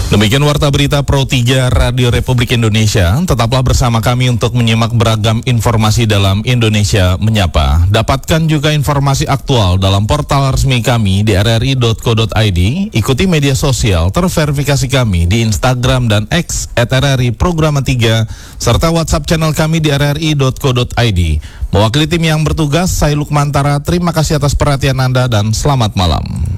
Demikian Warta Berita Pro 3 Radio Republik Indonesia. Tetaplah bersama kami untuk menyimak beragam informasi dalam Indonesia Menyapa. Dapatkan juga informasi aktual dalam portal resmi kami di rri.co.id. Ikuti media sosial terverifikasi kami di Instagram dan X @RRI Programa 3 serta WhatsApp channel kami di rri.co.id. Mewakili tim yang bertugas, saya Lukmantara. Terima kasih atas perhatian Anda dan selamat malam.